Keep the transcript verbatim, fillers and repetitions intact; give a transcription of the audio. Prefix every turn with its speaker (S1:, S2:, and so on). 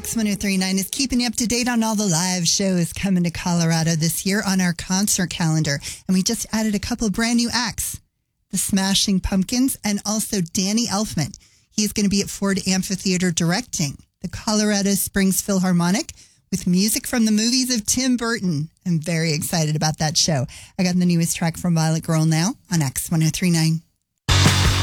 S1: X one oh three point nine is keeping you up to date on all the live shows coming to Colorado this year on our concert calendar. And we just added a couple of brand new acts, the Smashing Pumpkins and also Danny Elfman. He's going to be at Ford Amphitheater directing the Colorado Springs Philharmonic with music from the movies of Tim Burton. I'm very excited about that show. I got the newest track from Violet Girl now on X one oh three point nine.